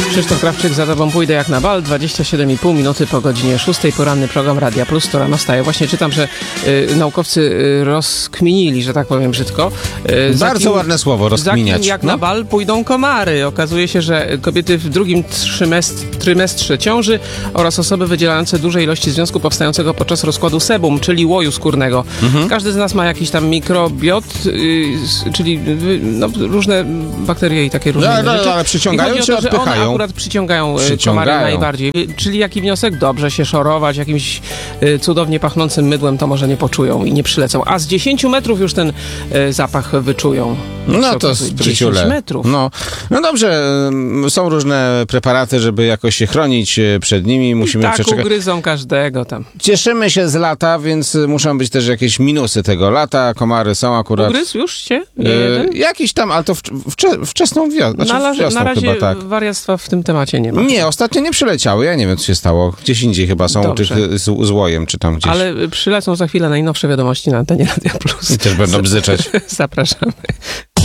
Krzysztof Krawczyk, za tobą pójdę jak na bal. 27,5 minuty po godzinie 6. Poranny program Radia Plus, to rano wstaje. Właśnie czytam, że naukowcy rozkminili, że tak powiem brzydko. Bardzo ładne słowo, rozkminiać. Za kim jak na bal pójdą komary. Okazuje się, że kobiety w drugim trymestrze ciąży oraz osoby wydzielające duże ilości związku powstającego podczas rozkładu sebum, czyli łoju skórnego. Każdy z nas ma jakiś tam mikrobiot, czyli różne bakterie i takie różne rzeczy. Ale przyciągają czy odpychają? One akurat przyciągają komary najbardziej. Czyli jaki wniosek? Dobrze się szorować jakimś cudownie pachnącym mydłem, to może nie poczują i nie przylecą. A z 10 metrów już ten zapach wyczują. No to z 10 metrów. No dobrze, są różne preparaty, żeby jakoś się chronić przed nimi. Musimy tak przeczekać. Ugryzą każdego tam. Cieszymy się z lata, więc muszą być też jakieś minusy tego lata. Komary są akurat... Ugryzł już cię? Jakiś tam, ale to wczesną wiosną. Na razie chyba, tak. wariactwa w tym temacie nie ma. Nie, ostatnio nie przyleciały. Ja nie wiem, co się stało. Gdzieś indziej chyba są tych z łojem, czy tam gdzieś. Ale przylecą za chwilę najnowsze wiadomości na antenie Radia Plus. I też będą bzyczeć. Zapraszamy.